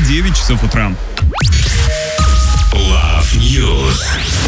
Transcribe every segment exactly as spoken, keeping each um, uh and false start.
девять часов утра. Love News.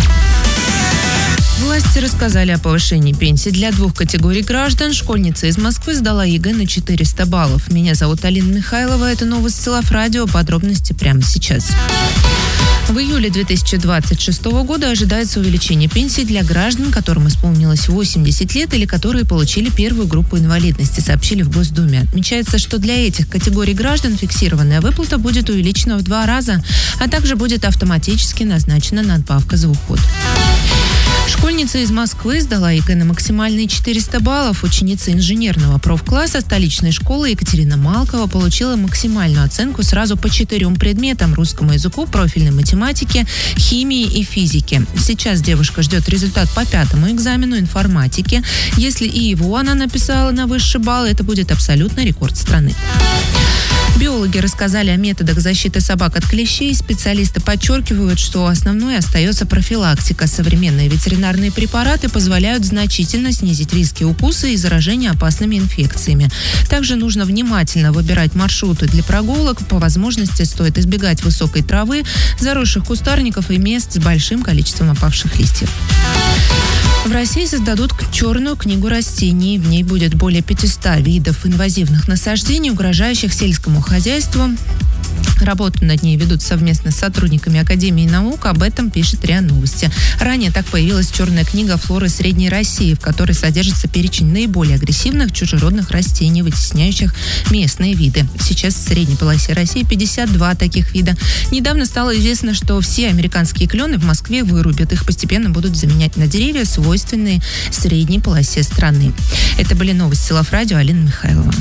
Власти рассказали о повышении пенсий для двух категорий граждан. Школьница из Москвы сдала ЕГЭ на четыреста баллов. Меня зовут Алина Михайлова. Это новости Love Radio. Подробности прямо сейчас. В июле две тысячи двадцать шестого года ожидается увеличение пенсий для граждан, которым исполнилось восемьдесят лет или которые получили первую группу инвалидности, сообщили в Госдуме. Отмечается, что для этих категорий граждан фиксированная выплата будет увеличена в два раза, а также будет автоматически назначена надбавка за уход. Школьница из Москвы сдала ЕГЭ на максимальные четыреста баллов. Ученица инженерного профкласса столичной школы Екатерина Малкова получила максимальную оценку сразу по четырем предметам: русскому языку, профильной математике, химии и физике. Сейчас девушка ждет результат по пятому экзамену информатики. Если и его она написала на высший балл, это будет абсолютный рекорд страны. Биологи рассказали о методах защиты собак от клещей. Специалисты подчеркивают, что основной остается профилактика. Современные ветеринарные препараты позволяют значительно снизить риски укуса и заражения опасными инфекциями. Также нужно внимательно выбирать маршруты для прогулок. По возможности стоит избегать высокой травы, заросших кустарников и мест с большим количеством опавших листьев. В России создадут черную книгу растений. В ней будет более пятьсот видов инвазивных насаждений, угрожающих сельскому хозяйству. Работу над ней ведут совместно с сотрудниками Академии наук. Об этом пишет РИА Новости. Ранее так появилась черная книга флоры Средней России, в которой содержится перечень наиболее агрессивных чужеродных растений, вытесняющих местные виды. Сейчас в средней полосе России пятьдесят два таких вида. Недавно стало известно, что все американские клены в Москве вырубят. Их постепенно будут заменять на деревья, свойственные средней полосе страны. Это были новости Love Radio. Алина Михайлова.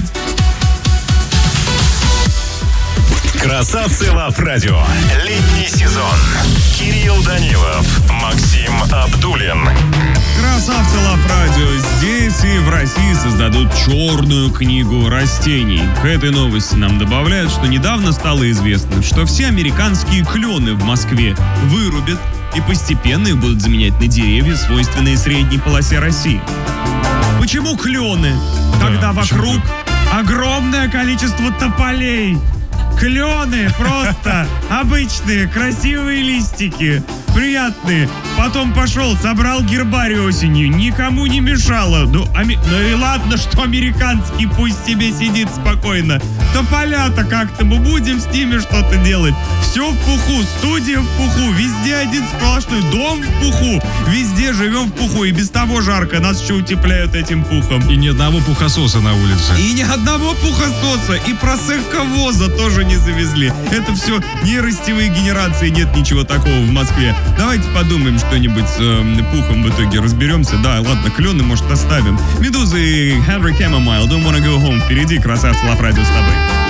Красавцы Love Radio. Летний сезон. Кирилл Данилов, Максим Абдуллин. Красавцы Love Radio. Здесь и в России создадут черную книгу растений. К этой новости нам добавляют, что недавно стало известно, что все американские клены в Москве вырубят и постепенно их будут заменять на деревья, свойственные средней полосе России. Почему клены, когда Да, вокруг огромное количество тополей? Клены просто обычные, красивые листики, приятные. Потом пошел, собрал гербарий осенью, никому не мешало. Ну, ами... ну и ладно, что американский, пусть себе сидит спокойно. Тополя-то как-то, мы будем с ними что-то делать. Все в пуху, студия в пуху, везде один сплошной, дом в пуху, везде живем в пуху. И без того жарко, нас еще утепляют этим пухом. И ни одного пухососа на улице. И ни одного пухососа, и просековоза тоже не завезли. Это все нейростевые генерации, нет ничего такого в Москве. Давайте подумаем что-нибудь с э, пухом в итоге, разберемся. Да, ладно, клены, может, оставим. Медуза и Henry Chamomile, Don't Wanna Go Home. Впереди, красавцы Love Radio с тобой.